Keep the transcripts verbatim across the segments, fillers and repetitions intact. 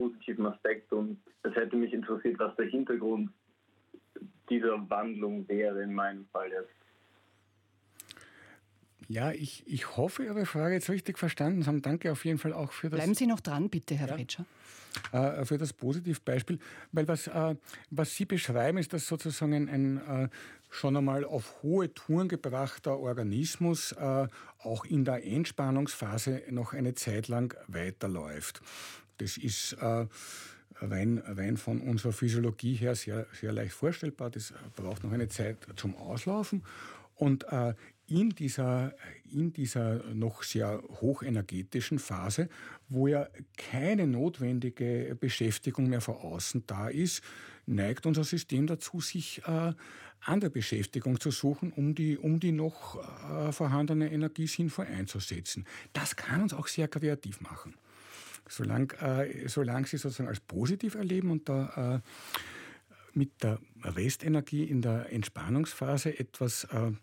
positiven Aspekt und es hätte mich interessiert, was der Hintergrund dieser Wandlung wäre in meinem Fall jetzt. Ja, ich, ich hoffe, Ihre Frage jetzt richtig verstanden haben. Danke auf jeden Fall auch für das... Bleiben Sie noch dran, bitte, Herr ja, Fretscher. Äh, für das Positivbeispiel. Weil was, äh, was Sie beschreiben, ist, dass sozusagen ein, ein äh, schon einmal auf hohe Touren gebrachter Organismus äh, auch in der Entspannungsphase noch eine Zeit lang weiterläuft. Das ist äh, rein, rein von unserer Physiologie her sehr, sehr leicht vorstellbar. Das braucht noch eine Zeit zum Auslaufen. Und äh, in dieser, in dieser noch sehr hochenergetischen Phase, wo ja keine notwendige Beschäftigung mehr von außen da ist, neigt unser System dazu, sich äh, andere Beschäftigung zu suchen, um die, um die noch äh, vorhandene Energie sinnvoll einzusetzen. Das kann uns auch sehr kreativ machen. Solange, äh, solange Sie sozusagen als positiv erleben und da äh, mit der Restenergie in der Entspannungsphase etwas äh,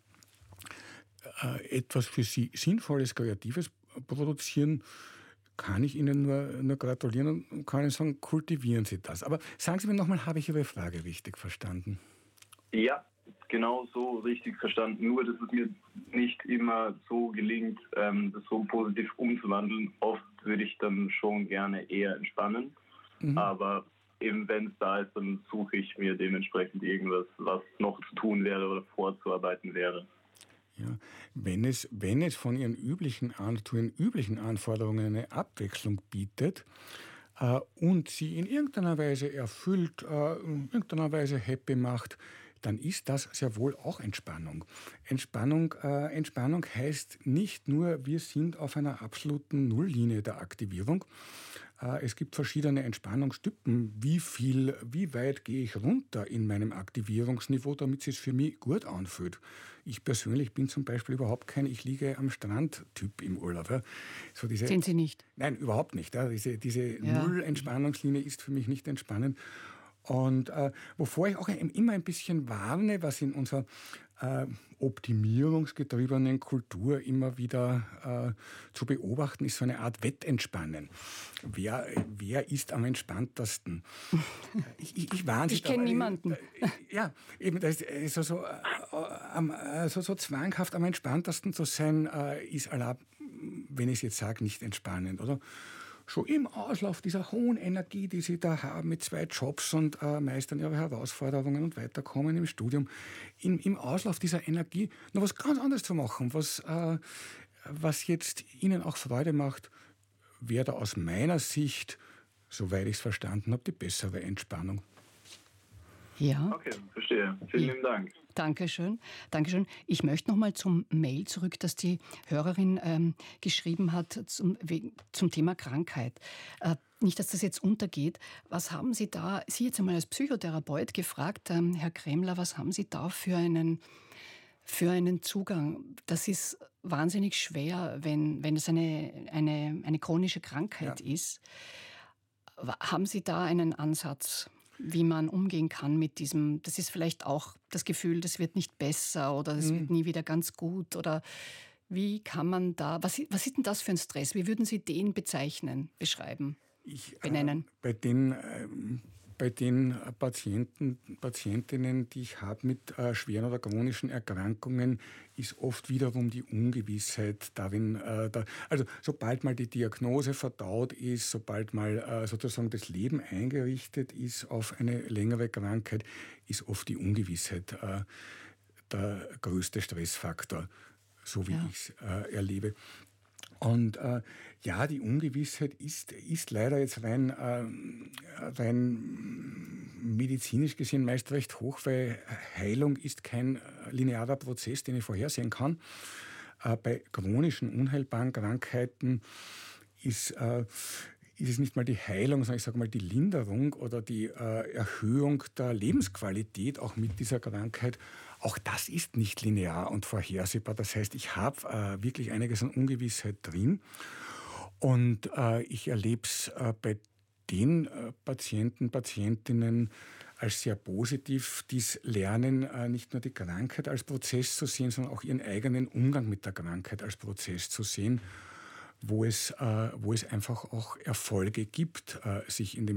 etwas für Sie Sinnvolles, Kreatives produzieren, kann ich Ihnen nur, nur gratulieren und kann Ihnen sagen, kultivieren Sie das. Aber sagen Sie mir nochmal, habe ich Ihre Frage richtig verstanden? Ja, genau so richtig verstanden. Nur, dass es mir nicht immer so gelingt, ähm, das so positiv umzuwandeln. Oft würde ich dann schon gerne eher entspannen. Mhm. Aber eben wenn es da ist, dann suche ich mir dementsprechend irgendwas, was noch zu tun wäre oder vorzuarbeiten wäre. Ja, wenn es, wenn es von Ihren üblichen, zu Ihren üblichen Anforderungen eine Abwechslung bietet äh, und Sie in irgendeiner Weise erfüllt, äh, in irgendeiner Weise happy macht, dann ist das sehr wohl auch Entspannung. Entspannung, äh, Entspannung heißt nicht nur, wir sind auf einer absoluten Nulllinie der Aktivierung. Äh, es gibt verschiedene Entspannungstypen. Wie viel, wie weit gehe ich runter in meinem Aktivierungsniveau, damit es sich für mich gut anfühlt? Ich persönlich bin zum Beispiel überhaupt kein Ich liege am Strand-Typ im Urlaub. Ja. So diese, Sind Sie nicht? Nein, überhaupt nicht. Ja. Diese, diese ja. Null-Entspannungslinie ist für mich nicht entspannend. Und äh, wovor ich auch immer ein bisschen warne, was in unserer äh, optimierungsgetriebenen Kultur immer wieder äh, zu beobachten ist, so eine Art Wettentspannen. Wer, wer ist am entspanntesten? Ich, ich, ich warne Sie. Ich kenne niemanden. Äh, ja, eben, das ist so, so, äh, so, so zwanghaft am entspanntesten zu sein, äh, ist allein, wenn ich es jetzt sage, nicht entspannend, oder? Schon im Auslauf dieser hohen Energie, die Sie da haben mit zwei Jobs und äh, meistern Ihre Herausforderungen und weiterkommen im Studium, in, im Auslauf dieser Energie noch was ganz anderes zu machen, was, äh, was jetzt Ihnen auch Freude macht, wäre da aus meiner Sicht, soweit ich es verstanden habe, die bessere Entspannung. Ja. Okay, verstehe. Vielen lieben Dank. Dankeschön. Dankeschön. Ich möchte noch mal zum Mail zurück, das die Hörerin ähm, geschrieben hat zum, wegen, zum Thema Krankheit. Äh, nicht, dass das jetzt untergeht. Was haben Sie da, Sie jetzt einmal als Psychotherapeut gefragt, ähm, Herr Kremler, was haben Sie da für einen, für einen Zugang? Das ist wahnsinnig schwer, wenn, wenn es eine, eine, eine chronische Krankheit ja. ist. Haben Sie da einen Ansatz, wie man umgehen kann mit diesem, das ist vielleicht auch das Gefühl, das wird nicht besser oder das mhm. wird nie wieder ganz gut, oder wie kann man da, was, was ist denn das für ein Stress? Wie würden Sie den bezeichnen, beschreiben, ich, benennen? Äh, bei den, äh, bei den Patienten, Patientinnen, die ich habe mit äh, schweren oder chronischen Erkrankungen, ist oft wiederum die Ungewissheit darin, äh, da, also sobald mal die Diagnose verdaut ist, sobald mal äh, sozusagen das Leben eingerichtet ist auf eine längere Krankheit, ist oft die Ungewissheit äh, der größte Stressfaktor, so wie ja. ich es äh, erlebe. Und äh, ja, die Ungewissheit ist, ist leider jetzt rein, äh, rein medizinisch gesehen meist recht hoch, weil Heilung ist kein linearer Prozess, den ich vorhersehen kann. Äh, bei chronischen, unheilbaren Krankheiten ist, äh, ist es nicht mal die Heilung, sondern ich sage mal die Linderung oder die äh, Erhöhung der Lebensqualität auch mit dieser Krankheit. Auch das ist nicht linear und vorhersehbar. Das heißt, ich habe äh, wirklich einiges an Ungewissheit drin. Und äh, ich erlebe es äh, bei den äh, Patienten, Patientinnen als sehr positiv, die lernen, äh, nicht nur die Krankheit als Prozess zu sehen, sondern auch ihren eigenen Umgang mit der Krankheit als Prozess zu sehen. wo es, äh, wo es einfach auch Erfolge gibt, äh, sich in dem